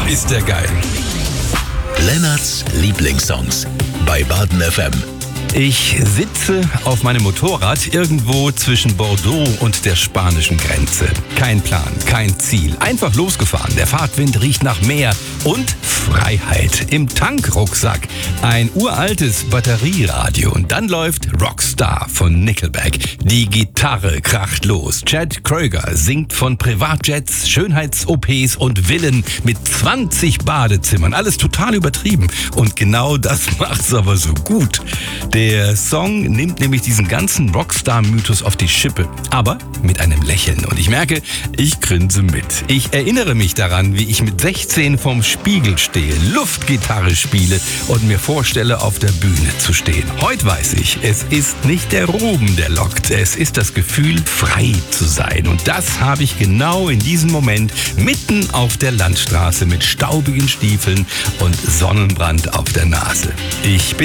ist der geil. Lennarts Lieblingssongs bei Baden FM. Ich sitze auf meinem Motorrad irgendwo zwischen Bordeaux und der spanischen Grenze. Kein Plan, kein Ziel. Einfach losgefahren. Der Fahrtwind riecht nach Meer und Freiheit. Im Tankrucksack ein uraltes Batterieradio. Und dann läuft Rockstar von Nickelback. Die Gitarre kracht los. Chad Kroeger singt von Privatjets, Schönheits-OPs und Villen mit 20 Badezimmern. Alles total übertrieben. Und genau das macht's aber so gut. Der Song nimmt nämlich diesen ganzen Rockstar-Mythos auf die Schippe, aber mit einem Lächeln. Und ich merke, ich grinse mit. Ich erinnere mich daran, wie ich mit 16 vorm Spiegel stehe, Luftgitarre spiele und mir vorstelle, auf der Bühne zu stehen. Heute weiß ich, es ist nicht der Ruhm, der lockt. Es ist das Gefühl, frei zu sein. Und das habe ich genau in diesem Moment mitten auf der Landstraße mit staubigen Stiefeln und Sonnenbrand auf der Nase. Ich bin